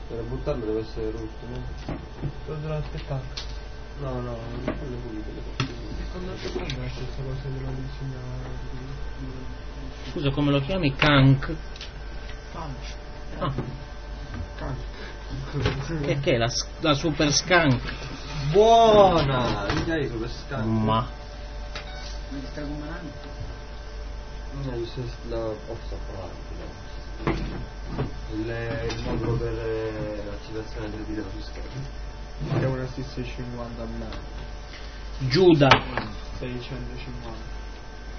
Per buttarlo deve essere rotto, no? Lo devo aspettare. No, non fanno pulite le cose. Secondo te quando è la stessa cosa che l'ho insegnato? Scusa, come lo chiami? Kank? Ah. Che è la super skunk? Buona! Mi dai super scambio? Ma Mi sta comandando? La forza il modulo per l'attivazione del video su schermo. È una 650 a me. Giuda. 650.